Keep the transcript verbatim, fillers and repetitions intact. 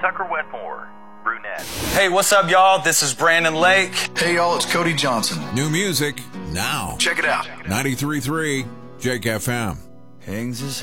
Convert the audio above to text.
Tucker Wetmore, brunette. Hey, what's up, y'all? This is Brandon Lake. Hey, y'all, it's Cody Johnson. New music now. Check it out. ninety-three point three Jake F M. Hangs his